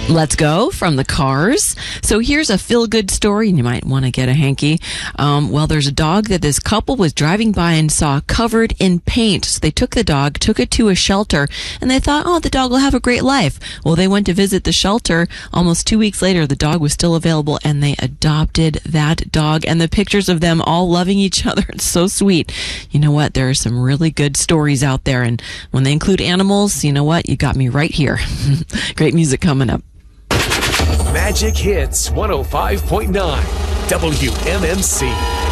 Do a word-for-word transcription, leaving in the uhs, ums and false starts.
Let's Go from the Cars. So here's a feel-good story, and you might want to get a hanky. Um, well, there's a dog that this couple was driving by and saw covered in paint. So they took the dog, took it to a shelter, and they thought, oh, the dog will have a great life. Well, they went to visit the shelter. Almost two weeks later, the dog was still available, and they adopted that dog. And the pictures of them all loving each other, it's so sweet. You know what? There are some really good stories out there, and when they include animals, you know what? You got me right here. Great music coming up. Magic Hits one oh five point nine W M M C.